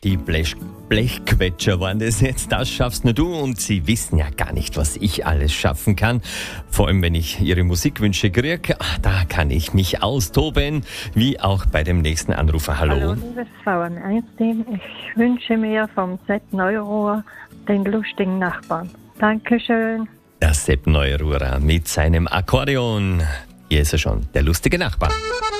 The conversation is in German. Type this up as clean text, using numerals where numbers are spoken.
Die Blechquetscher waren das jetzt. Das schaffst nur du und sie wissen ja gar nicht, was ich alles schaffen kann. Vor allem, wenn ich ihre Musikwünsche kriege, da kann ich mich austoben, wie auch bei dem nächsten Anrufer. Hallo. Hallo, liebes VM1-Team. Ich wünsche mir vom Sepp Neururer den lustigen Nachbarn. Dankeschön. Der Sepp Neururer mit seinem Akkordeon. Hier ist er schon, der lustige Nachbar.